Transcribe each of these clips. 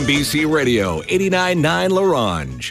MBC Radio 89.9 LaRange.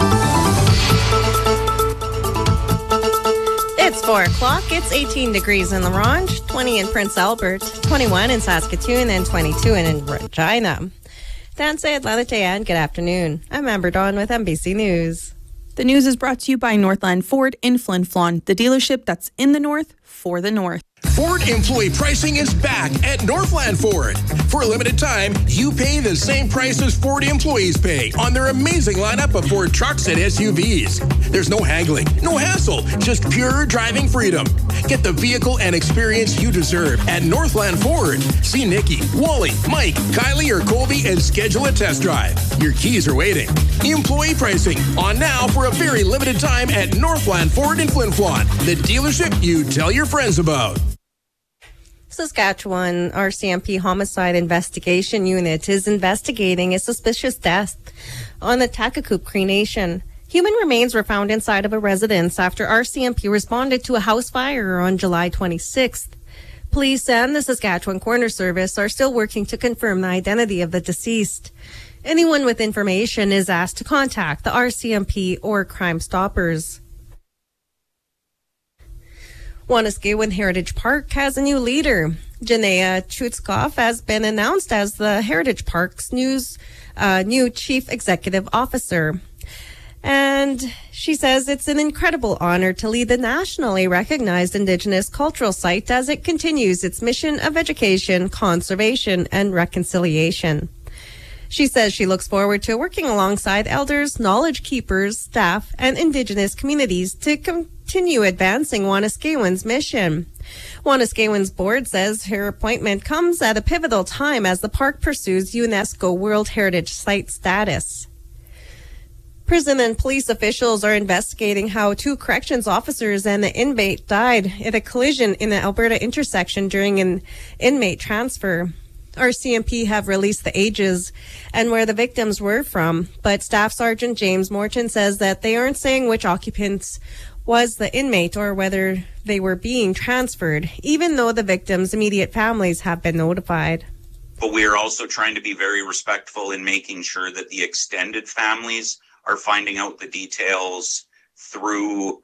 It's 4 o'clock. It's 18 degrees in LaRange, 20 in Prince Albert, 21 in Saskatoon, and 22 in Regina. Dan Sayed Lalatayan, good afternoon. I'm Amber Dawn with MBC News. The news is brought to you by Northland Ford in Flin Flon, the dealership that's in the north for the north. Ford employee pricing is back at Northland Ford. For a limited time, you pay the same price as Ford employees pay on their amazing lineup of Ford trucks and SUVs. There's no haggling, no hassle, just pure driving freedom. Get the vehicle and experience you deserve at Northland Ford. See Nikki, Wally, Mike, Kylie, or Colby and schedule a test drive. Your keys are waiting. Employee pricing on now for a very limited time at Northland Ford in Flin Flon, the dealership you tell your friends about. Saskatchewan RCMP Homicide Investigation Unit is investigating a suspicious death on the Takakoop Cree Nation. Human remains were found inside of a residence after RCMP responded to a house fire on July 26th. Police and the Saskatchewan Coroner Service are still working to confirm the identity of the deceased. Anyone with information is asked to contact the RCMP or Crime Stoppers. Wanuskewin Heritage Park has a new leader. Janea Chutskov has been announced as the Heritage Park's new chief executive officer. And she says it's an incredible honor to lead the nationally recognized Indigenous cultural site as it continues its mission of education, conservation, and reconciliation. She says she looks forward to working alongside elders, knowledge keepers, staff, and Indigenous communities to continue advancing Wanuskewin's mission. Wanuskewin's board says her appointment comes at a pivotal time as the park pursues UNESCO World Heritage Site status. Prison and police officials are investigating how 2 corrections officers and an inmate died in a collision in the Alberta intersection during an inmate transfer. RCMP have released the ages and where the victims were from, but Staff Sergeant James Morton says that they aren't saying which occupants was the inmate or whether they were being transferred, even though the victims' immediate families have been notified. But we are also trying to be very respectful in making sure that the extended families are finding out the details through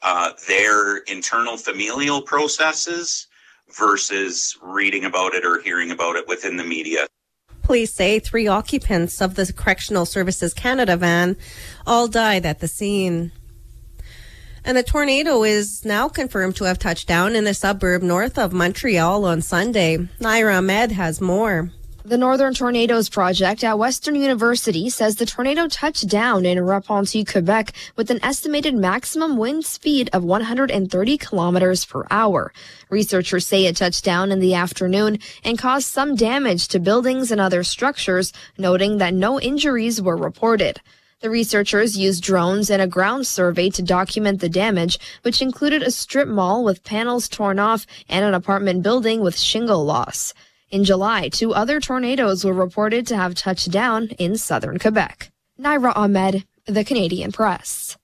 their internal familial processes versus reading about it or hearing about it within the media. Police say 3 occupants of the Correctional Services Canada van all died at the scene. And a tornado is now confirmed to have touched down in a suburb north of Montreal on Sunday. Naira Ahmed has more. The Northern Tornadoes Project at Western University says the tornado touched down in Repentigny, Quebec, with an estimated maximum wind speed of 130 kilometers per hour. Researchers say it touched down in the afternoon and caused some damage to buildings and other structures, noting that no injuries were reported. The researchers used drones and a ground survey to document the damage, which included a strip mall with panels torn off and an apartment building with shingle loss. In July, 2 other tornadoes were reported to have touched down in southern Quebec. Naira Ahmed, The Canadian Press.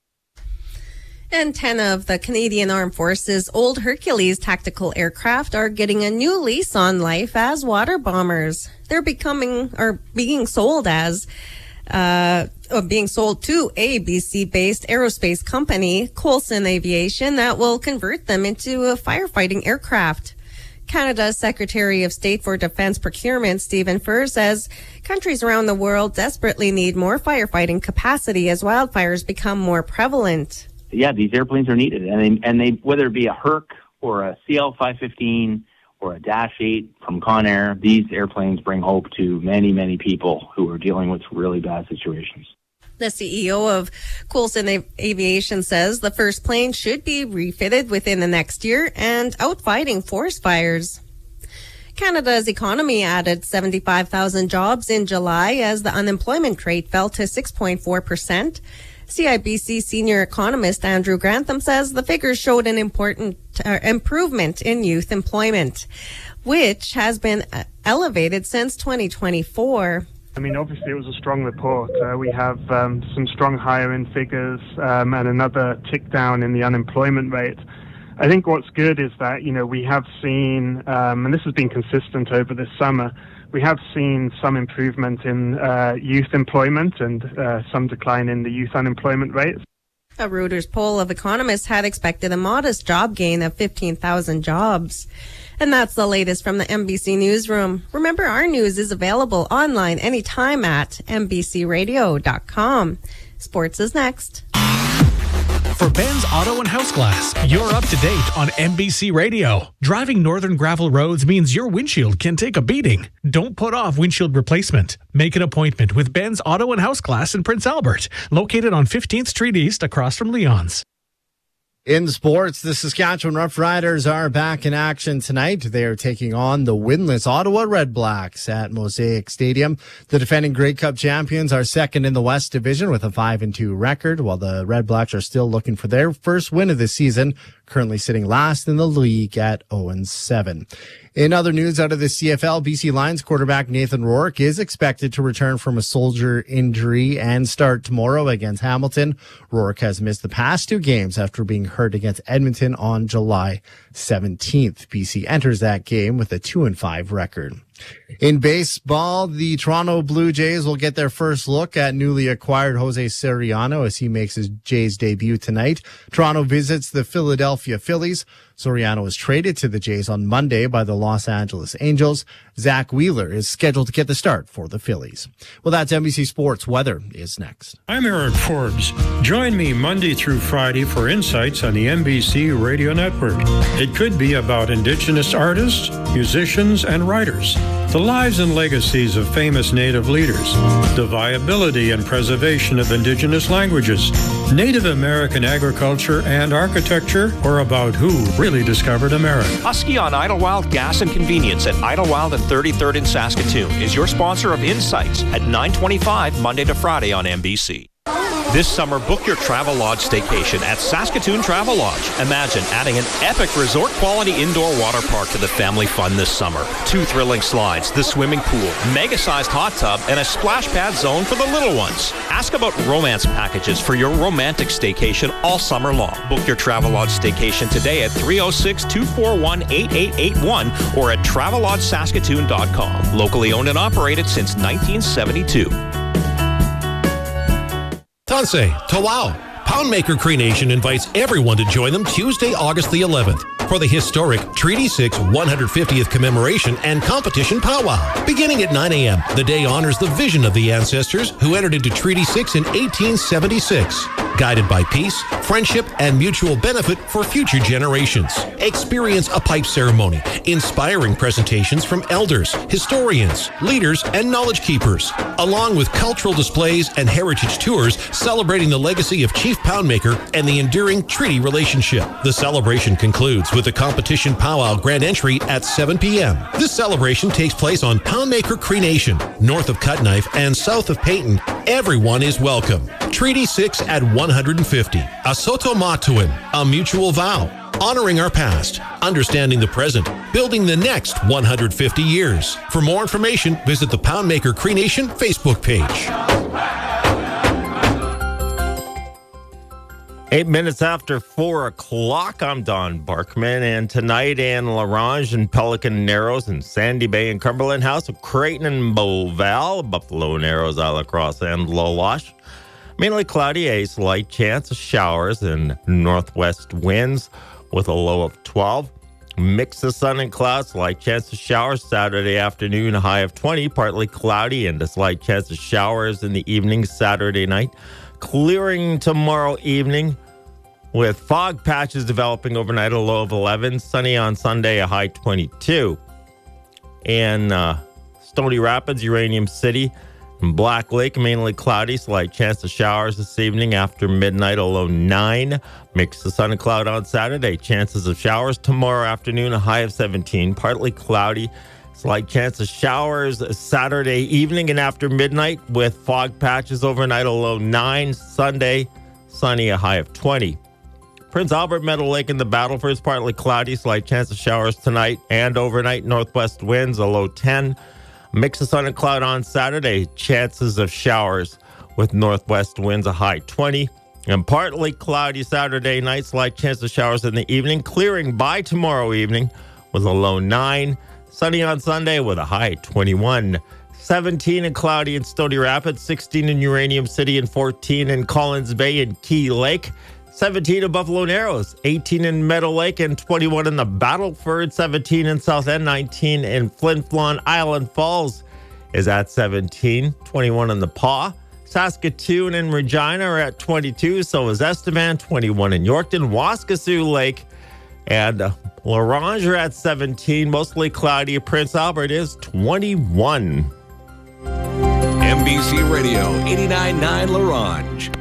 And 10 of the Canadian Armed Forces' old Hercules tactical aircraft are getting a new lease on life as water bombers. They're being sold to a BC-based aerospace company, Coulson Aviation, that will convert them into a firefighting aircraft. Canada's Secretary of State for Defense Procurement, Stephen Furr, says countries around the world desperately need more firefighting capacity as wildfires become more prevalent. Yeah, these airplanes are needed, and they whether it be a Herc or a CL-515 or a Dash 8 from Conair, these airplanes bring hope to many, many people who are dealing with really bad situations. The CEO of Coulson Aviation says the first plane should be refitted within the next year and out fighting forest fires. Canada's economy added 75,000 jobs in July as the unemployment rate fell to 6.4%. CIBC senior economist Andrew Grantham says the figures showed an important improvement in youth employment, which has been elevated since 2024. I mean, obviously it was a strong report. We have some strong hiring figures and another tick down in the unemployment rate. I think what's good is that, we have seen, and this has been consistent over this summer, We have seen some improvement in youth employment and some decline in the youth unemployment rate. A Reuters poll of economists had expected a modest job gain of 15,000 jobs. And that's the latest from the NBC Newsroom. Remember, our news is available online anytime at NBCRadio.com. Sports is next. For Ben's Auto and House Glass, you're up to date on NBC Radio. Driving northern gravel roads means your windshield can take a beating. Don't put off windshield replacement. Make an appointment with Ben's Auto and House Glass in Prince Albert, located on 15th Street East across from Leon's. In sports, the Saskatchewan Roughriders are back in action tonight. They are taking on the winless Ottawa Red Blacks at Mosaic Stadium. The defending Grey Cup champions are second in the West Division with a 5-2 record, while the Red Blacks are still looking for their first win of the season, currently sitting last in the league at 0-7. In other news out of the CFL, BC Lions quarterback Nathan Rourke is expected to return from a shoulder injury and start tomorrow against Hamilton. Rourke has missed the past 2 games after being hurt against Edmonton on July 17th. BC enters that game with a 2-5 record. In baseball, the Toronto Blue Jays will get their first look at newly acquired Jose Soriano as he makes his Jays debut tonight. Toronto visits the Philadelphia Phillies. Soriano was traded to the Jays on Monday by the Los Angeles Angels. Zach Wheeler is scheduled to get the start for the Phillies. Well, that's NBC Sports. Weather is next. I'm Eric Forbes. Join me Monday through Friday for insights on the NBC Radio Network. It could be about Indigenous artists, musicians, and writers, the lives and legacies of famous Native leaders, the viability and preservation of Indigenous languages, Native American agriculture and architecture, or about who really discovered America. Husky on Idlewild Gas and Convenience at Idlewild and 33rd in Saskatoon is your sponsor of Insights at 9:25 Monday to Friday on NBC. This summer, book your Travelodge staycation at Saskatoon Travelodge. Imagine adding an epic resort-quality indoor water park to the family fun this summer. 2 thrilling slides, the swimming pool, mega-sized hot tub, and a splash pad zone for the little ones. Ask about romance packages for your romantic staycation all summer long. Book your Travelodge staycation today at 306-241-8881 or at TravelodgeSaskatoon.com. Locally owned and operated since 1972. Tansei, Tawau. Poundmaker Cree Nation invites everyone to join them Tuesday, August the 11th for the historic Treaty 6 150th commemoration and competition powwow. Beginning at 9 a.m., the day honors the vision of the ancestors who entered into Treaty 6 in 1876, guided by peace, friendship, and mutual benefit for future generations. Experience a pipe ceremony, inspiring presentations from elders, historians, leaders, and knowledge keepers, along with cultural displays and heritage tours celebrating the legacy of Chief Poundmaker and the enduring treaty relationship. The celebration concludes with a competition powwow grand entry at 7 p.m. This celebration takes place on Poundmaker Cree Nation, north of Cutknife and south of Peyton. Everyone is welcome. Treaty 6 at 150. A Soto Matuin, a mutual vow. Honoring our past, understanding the present, building the next 150 years. For more information, visit the Poundmaker Cree Nation Facebook page. 8 minutes after 4 o'clock, I'm Don Barkman, and tonight Anne Larange and Pelican Narrows and Sandy Bay and Cumberland House of Creighton and Beauval, Buffalo Narrows, La Crosse, and La Loche. Mainly cloudy, a slight chance of showers and northwest winds with a low of 12. Mix of sun and clouds, slight chance of showers Saturday afternoon, a high of 20. Partly cloudy and a slight chance of showers in the evening Saturday night. Clearing tomorrow evening with fog patches developing overnight, a low of 11. Sunny on Sunday, a high 22. And Stony Rapids, Uranium City, and Black Lake, mainly cloudy, slight chance of showers this evening after midnight, a low 9. Mix of sun and cloud on Saturday. Chances of showers tomorrow afternoon, a high of 17. Partly cloudy, slight chance of showers Saturday evening and after midnight with fog patches overnight, a low 9. Sunday, sunny, a high of 20. Prince Albert, Meadow Lake, and the Battleford is partly cloudy, slight chance of showers tonight and overnight. Northwest winds, a low 10. Mix of sun and cloud on Saturday. Chances of showers with northwest winds, a high 20. And partly cloudy Saturday night, slight chance of showers in the evening. Clearing by tomorrow evening with a low 9. Sunny on Sunday with a high 21. 17 and cloudy in Stony Rapids, 16 in Uranium City, and 14 in Collins Bay and Key Lake. 17 in Buffalo Narrows, 18 in Meadow Lake, and 21 in the Battleford, 17 in South End, 19 in Flin Flon. Island Falls is at 17, 21 in the Paw. Saskatoon and Regina are at 22, so is Estevan, 21 in Yorkton. Waskesiu Lake and La Ronge are at 17, mostly cloudy. Prince Albert is 21. NBC Radio 89.9 La Ronge.